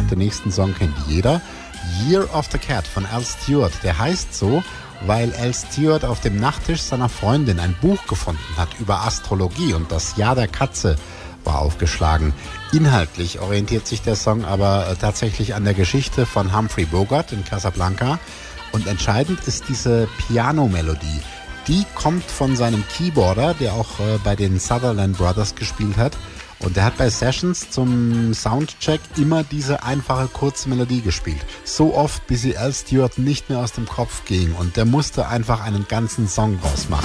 Den nächsten Song kennt jeder. Year of the Cat von Al Stewart. Der heißt so, weil Al Stewart auf dem Nachttisch seiner Freundin ein Buch gefunden hat über Astrologie und das Jahr der Katze war aufgeschlagen. Inhaltlich orientiert sich der Song aber tatsächlich an der Geschichte von Humphrey Bogart in Casablanca. Und entscheidend ist diese Piano-Melodie. Die kommt von seinem Keyboarder, der auch bei den Sutherland Brothers gespielt hat. Und der hat bei Sessions zum Soundcheck immer diese einfache kurze Melodie gespielt. So oft, bis sie Al Stewart nicht mehr aus dem Kopf ging. Und der musste einfach einen ganzen Song draus machen.